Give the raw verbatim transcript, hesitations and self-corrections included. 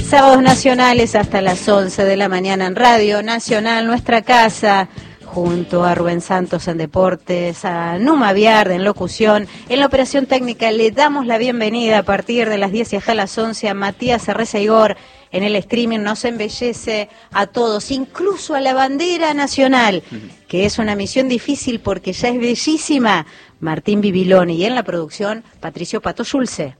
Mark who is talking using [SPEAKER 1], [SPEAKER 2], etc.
[SPEAKER 1] Sábados nacionales hasta las once de la mañana en Radio Nacional, nuestra casa, junto a Rubén Santos en Deportes, a Numa Viard en locución. En la operación técnica le damos la bienvenida a partir de las diez y hasta las once a Matías Arreceigor. En el streaming nos embellece a todos, incluso a la bandera nacional, que es una misión difícil porque ya es bellísima, Martín Bibiloni. Y en la producción, Patricio Pato Schulze.